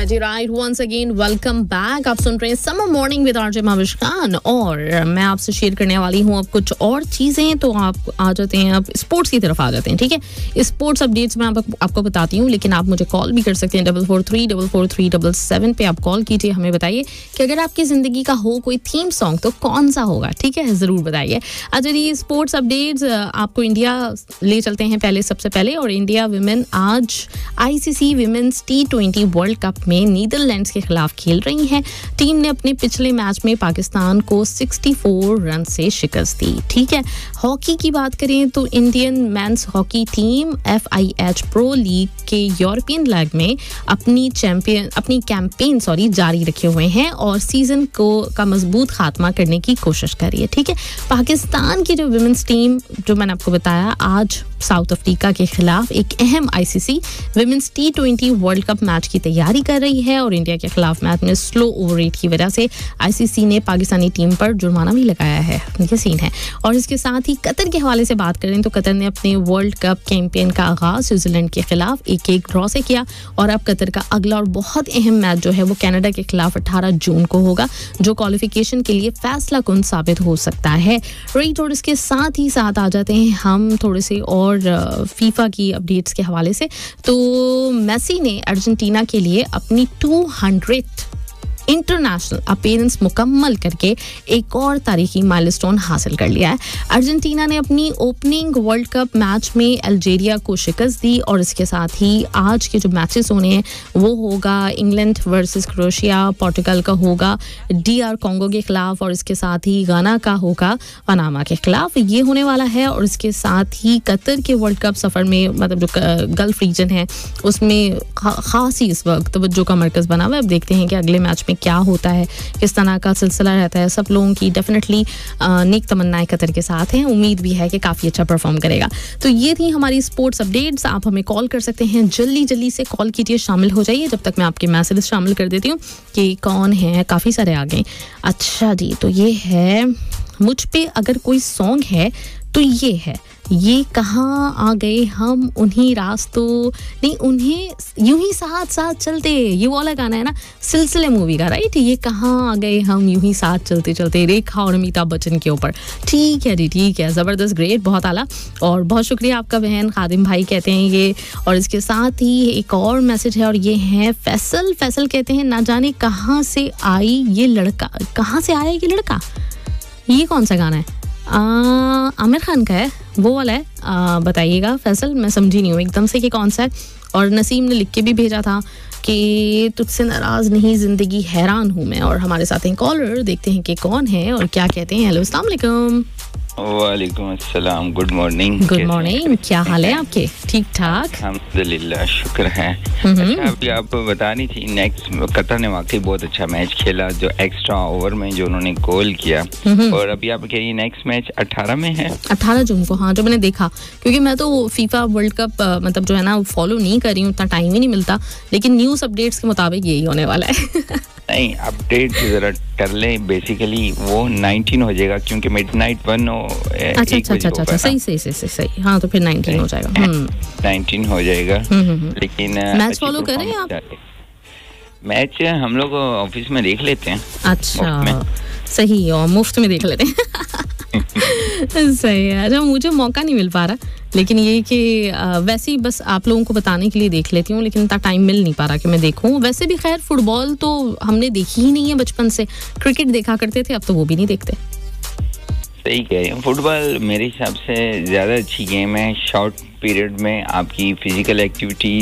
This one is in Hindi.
Very right, once again welcome back. आप सुन रहे हैं summer morning with RJ Mavish Khan और मैं आपसे शेयर करने वाली हूँ अब कुछ और चीज़ें। तो आप आ जाते हैं, अब स्पोर्ट्स की तरफ आ जाते हैं। ठीक है, स्पोर्ट्स अपडेट्स मैं आपको बताती हूँ, लेकिन आप मुझे कॉल भी कर सकते हैं 44344377 पे। आप कॉल कीजिए, हमें बताइए कि अगर आपकी ज़िंदगी का हो कोई थीम सॉन्ग तो कौन सा होगा। ठीक है, ज़रूर बताइए। अच्छा जी, स्पोर्ट्स अपडेट्स आपको इंडिया ले चलते हैं पहले, सबसे पहले। और इंडिया विमेन आज ICC women's T20 world cup में नीदरलैंड्स के खिलाफ खेल रही हैं। टीम ने अपने पिछले मैच में पाकिस्तान को 64 रन से शिकस्त दी। ठीक है, हॉकी की बात करें तो Indian men's hockey team FIH pro league के यूरोपियन लेग में अपनी कैंपेन जारी रखे हुए हैं और सीजन का मजबूत खात्मा करने की कोशिश कर रही है। ठीक है, पाकिस्तान की जो विमेन्स टीम, जो मैंने आपको बताया, आज साउथ अफ्रीका के खिलाफ एक अहम ICC women's T20 world cup match की तैयारी कर रही है और इंडिया के खिलाफ मैच में स्लो ओवर रेट की वजह से आईसीसी ने पाकिस्तानी टीम पर जुर्माना भी लगाया है। ये सीन है। और इसके साथ ही कतर के हवाले से बात करें तो कतर ने अपने वर्ल्ड कप कैंपेन का आगाज स्विट्जरलैंड के खिलाफ 1-1 ड्रॉ से किया और अब कतर का अगला और बहुत अहम मैच जो है वो कनाडा के खिलाफ 18 जून को होगा, जो क्वालिफिकेशन के लिए फैसला कुन साबित हो सकता है। राइट, और इसके साथ ही साथ आ जाते हैं हम थोड़े से और फीफा की अपडेट्स के हवाले से। तो मेसी ने अर्जेंटीना के लिए अपनी 200th इंटरनेशनल अपीयरेंस मुकम्मल करके एक और तारीखी माइलस्टोन हासिल कर लिया है। अर्जेंटीना ने अपनी ओपनिंग वर्ल्ड कप मैच में अल्जीरिया को शिकस्त दी और इसके साथ ही आज के जो मैचेस होने हैं वो होगा इंग्लैंड वर्सेस क्रोएशिया, पोर्टुगल का होगा DR कॉन्गो के खिलाफ और इसके साथ ही गाना का होगा पनामा के खिलाफ। ये होने वाला है। और इसके साथ ही कतर के वर्ल्ड कप सफ़र में, मतलब जो गल्फ रीजन है उसमें खास ही इस वक्त तवज्जो का मरकज़ बना हुआ है। अब देखते हैं कि अगले मैच में क्या होता है, किस तरह का सिलसिला रहता है। सब लोगों की डेफिनेटली नेक तमन्नाएं कतर के साथ हैं। उम्मीद भी है कि काफ़ी अच्छा परफॉर्म करेगा। तो ये थी हमारी स्पोर्ट्स अपडेट्स। आप हमें कॉल कर सकते हैं, जल्दी से कॉल कीजिए, शामिल हो जाइए। जब तक मैं आपके मैसेज शामिल कर देती हूँ कि कौन है। काफ़ी सारे आ गए। अच्छा जी, तो ये है मुझ पे अगर कोई सॉन्ग है तो ये है, ये कहाँ आ गए हम उन्हीं रास्तों, नहीं उन्हें यूं ही साथ साथ चलते, ये वाला गाना है ना सिलसिले मूवी का। राइट, ये कहाँ आ गए हम यूं ही साथ चलते चलते, रेखा और अमिताभ बच्चन के ऊपर। ठीक है जी, ठीक है, ज़बरदस्त, ग्रेट, बहुत आला और बहुत शुक्रिया आपका बहन खादिम भाई कहते हैं ये। और इसके साथ ही एक और मैसेज है और ये है फैसल कहते हैं, ना जाने कहाँ से आई ये लड़का, कहाँ से आया ये लड़का, ये कौन सा गाना है? आमिर खान का है, वो वाला है? बताइएगा फैसल, मैं समझी नहीं हूँ एकदम से कि कौन सा है। और नसीम ने लिख के भी भेजा था कि तुझसे नाराज नहीं जिंदगी हैरान हूँ मैं। और हमारे साथ हैं कॉलर, देखते हैं कि कौन है और क्या कहते हैं। हेलो, अस्सलाम वालेकुम। वालेकुम अस्सलाम, गुड मॉर्निंग। गुड मॉर्निंग, क्या हाल है आपके? ठीक ठाक, अल्हम्दुलिल्लाह, शुक्र है। अच्छा, अभी आप बता रही थी नेक्स्ट कतर ने वाकई बहुत अच्छा मैच खेला, जो एक्स्ट्रा ओवर में जो उन्होंने गोल किया। और अभी आप कह रही हैं नेक्स्ट मैच 18 में है, 18 जून को। हाँ, जो मैंने देखा, क्योंकि मैं तो फीफा वर्ल्ड कप मतलब जो है ना फॉलो नहीं कर रही हूँ, इतना टाइम ही नहीं मिलता, लेकिन न्यूज़ अपडेट्स के मुताबिक यही होने वाला है। नहीं, अपडेट जरा कर लें। बेसिकली वो 19 हो जाएगा क्योंकि मिडनाइट 1 अच्छा, सही। हाँ, तो फिर 19 हो जाएगा। 19 हो जाएगा। लेकिन मैच फॉलो करें आप? मैच हम लोग ऑफिस में देख लेते हैं। अच्छा, सही, और मुफ्त में देख लेते हैं। सही है। अच्छा, मुझे मौका नहीं मिल पा रहा, लेकिन ये कि वैसे ही बस आप लोगों को बताने के लिए देख लेती हूँ, लेकिन इतना टाइम मिल नहीं पा रहा कि मैं देखूँ। वैसे भी खैर फुटबॉल तो हमने देखी ही नहीं है बचपन से। क्रिकेट देखा करते थे, अब तो वो भी नहीं देखते। सही कह रही हूँ। फुटबॉल मेरे हिसाब से ज़्यादा अच्छी गेम है। शॉर्ट पीरियड में आपकी फिजिकल एक्टिविटी